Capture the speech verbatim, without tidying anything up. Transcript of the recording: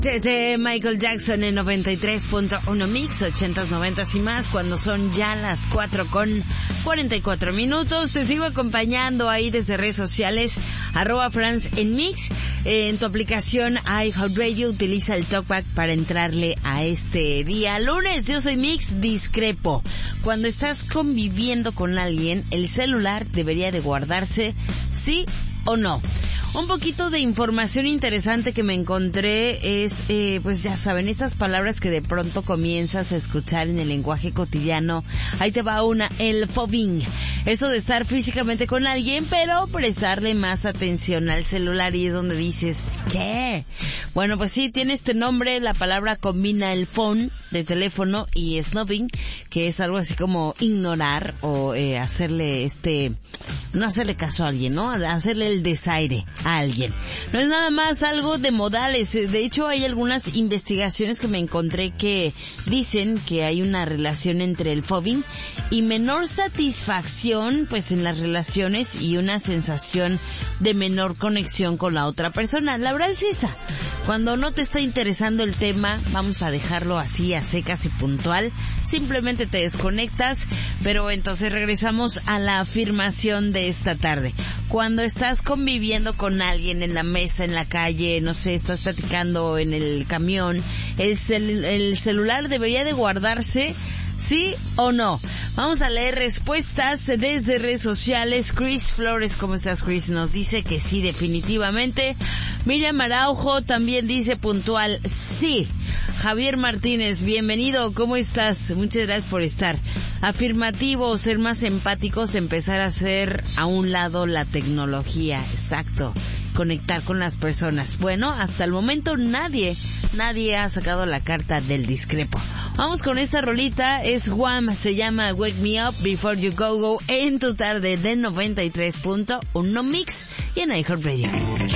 De Michael Jackson en noventa y tres punto uno Mix, ochentas, noventas y más, cuando son ya las cuatro con cuarenta y cuatro minutos. Te sigo acompañando ahí desde redes sociales, arroba France en Mix. Eh, en tu aplicación iHeartRadio utiliza el talkback para entrarle a este día lunes. Yo soy Mix, discrepo. Cuando estás conviviendo con alguien, el celular debería de guardarse, sí o no. Un poquito de información interesante que me encontré es, eh, pues ya saben, estas palabras que de pronto comienzas a escuchar en el lenguaje cotidiano. Ahí te va una, el phobing. Eso de estar físicamente con alguien, pero prestarle más atención al celular, y es donde dices, ¿qué? Bueno, pues sí, tiene este nombre. La palabra combina el phone de teléfono y snubbing, que es algo así como ignorar o eh, hacerle este, no hacerle caso a alguien, ¿no? Hacerle el desaire a alguien. No es nada más algo de modales. De hecho, hay algunas investigaciones que me encontré que dicen que hay una relación entre el phobing y menor satisfacción, pues, en las relaciones, y una sensación de menor conexión con la otra persona. La verdad es esa. Cuando no te está interesando el tema, vamos a dejarlo así, a secas y puntual. Simplemente te desconectas, pero entonces regresamos a la afirmación de esta tarde. Cuando estás conviviendo con alguien en la mesa, en la calle, no sé, estás platicando en el camión, el, cel- el celular debería de guardarse, ¿sí o no? Vamos a leer respuestas desde redes sociales. Chris Flores, ¿cómo estás, Chris? Nos dice que sí, definitivamente. Miriam Araujo también dice puntual, sí. Javier Martínez, bienvenido, ¿cómo estás? Muchas gracias por estar. Afirmativo, ser más empáticos, empezar a hacer a un lado la tecnología, exacto, conectar con las personas. Bueno, hasta el momento nadie, nadie ha sacado la carta del discrepo. Vamos con esta rolita, es Wham, se llama Wake Me Up Before You Go Go, en tu tarde de noventa y tres punto uno Mix y en iHeartRadio.